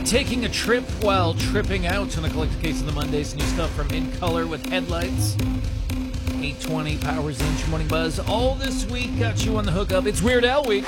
taking a trip while tripping out on a collected case of the Mondays. New stuff from In Color with Headlights. 8:20 Powers Inch Morning Buzz. All this week got you on the hookup. It's Weird Al Week.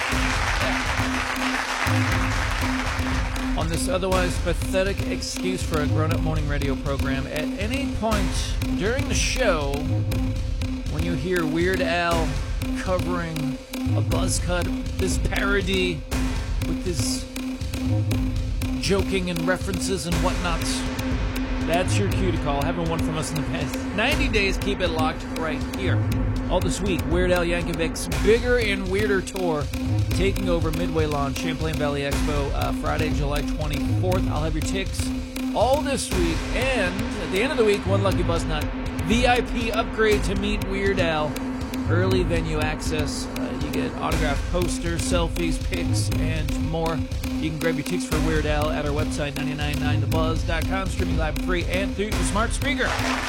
On this otherwise pathetic excuse for a grown-up morning radio program, at any point during the show, when you hear Weird Al covering a buzz cut, this parody with this joking and references and whatnot, that's your cue to call. Having one from us in the past 90 days, keep it locked right here. All this week, Weird Al Yankovic's bigger and weirder tour, taking over Midway Lawn, Champlain Valley Expo, Friday, July 24th. I'll have your tickets all this week, and at the end of the week, one lucky buzz nut, VIP upgrade to meet Weird Al, early venue access. You get autographed posters, selfies, pics, and more. You can grab your tickets for Weird Al at our website, 999thebuzz.com, streaming live and free and through your smart speaker.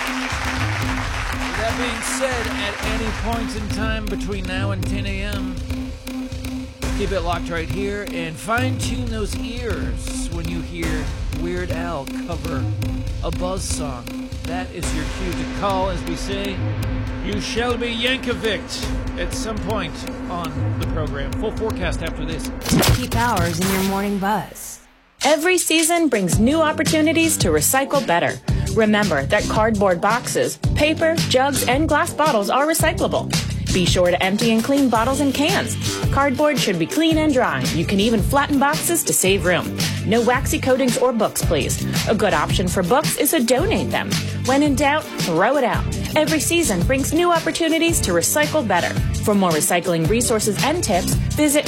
With that being said, at any point in time between now and 10 a.m., keep it locked right here and fine-tune those ears when you hear Weird Al cover a buzz song. That is your cue to call, as we say. You shall be Yankovic at some point on the program. Full forecast after this. Keep Powers in your morning buzz. Every season brings new opportunities to recycle better. Remember that cardboard boxes, paper, jugs, and glass bottles are recyclable. Be sure to empty and clean bottles and cans. Cardboard should be clean and dry. You can even flatten boxes to save room. No waxy coatings or books, please. A good option for books is to donate them. When in doubt, throw it out. Every season brings new opportunities to recycle better. For more recycling resources and tips, visit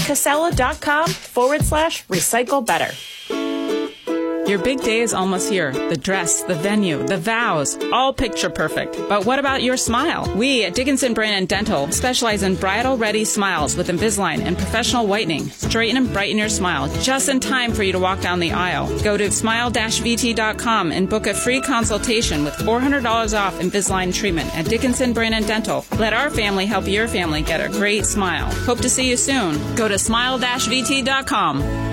Casella.com/recycle better. Your big day is almost here. The dress, the venue, the vows, all picture perfect. But what about your smile? We at Dickinson Brand Dental specialize in bridal-ready smiles with Invisalign and professional whitening. Straighten and brighten your smile just in time for you to walk down the aisle. Go to smile-vt.com and book a free consultation with $400 off Invisalign treatment at Dickinson Brand Dental. Let our family help your family get a great smile. Hope to see you soon. Go to smile-vt.com.